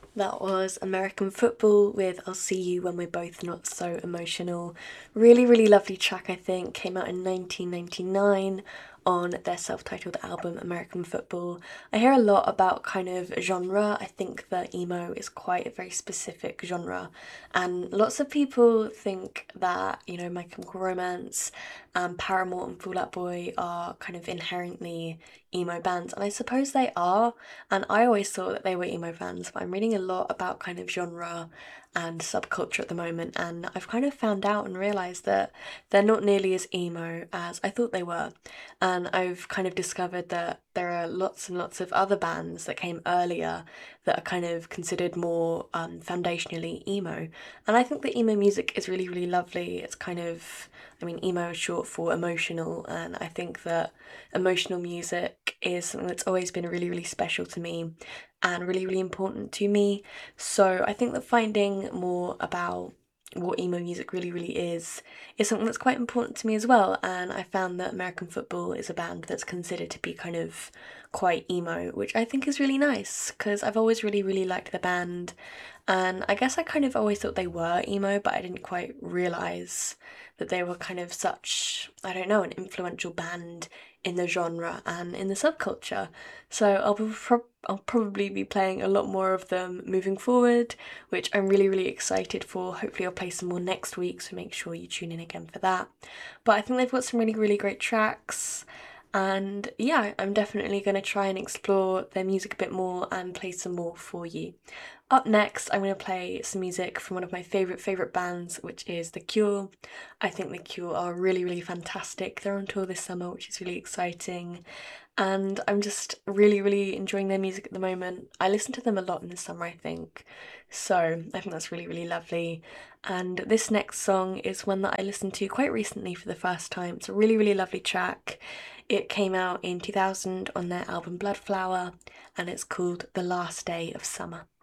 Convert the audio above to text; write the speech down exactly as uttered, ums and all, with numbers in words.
That was American Football with I'll See You When We're Both Not So Emotional. Really, really lovely track, I think. Came out in nineteen ninety-nine on their self titled album American Football. I hear a lot about kind of genre. I think that emo is quite a very specific genre, and lots of people think that, you know, My Chemical Romance, um, Paramore, and Fall Out Boy are kind of inherently emo bands, and I suppose they are. And I always thought that they were emo bands, but I'm reading a lot about kind of genre and subculture at the moment, and I've kind of found out and realised that they're not nearly as emo as I thought they were. And I've kind of discovered that there are lots and lots of other bands that came earlier that are kind of considered more um, foundationally emo. And I think that emo music is really, really lovely. It's kind of, I mean, emo is short for emotional, and I think that emotional music is something that's always been really, really special to me and really, really important to me. So I think that finding more about what emo music really, really is is something that's quite important to me as well. And I found that American Football is a band that's considered to be kind of quite emo, which I think is really nice because I've always really, really liked the band. And I guess I kind of always thought they were emo, but I didn't quite realise that they were kind of such, I don't know, an influential band in the genre and in the subculture. So I'll be pro- I'll probably be playing a lot more of them moving forward, which I'm really, really excited for. Hopefully I'll play some more next week, so make sure you tune in again for that. But I think they've got some really, really great tracks. And yeah, I'm definitely going to try and explore their music a bit more and play some more for you. Up next, I'm going to play some music from one of my favourite, favourite bands, which is The Cure. I think The Cure are really, really fantastic. They're on tour this summer, which is really exciting. And I'm just really, really enjoying their music at the moment. I listen to them a lot in the summer, I think. So I think that's really, really lovely. And this next song is one that I listened to quite recently for the first time. It's a really, really lovely track. It came out in two thousand on their album Bloodflower, and it's called The Last Day of Summer.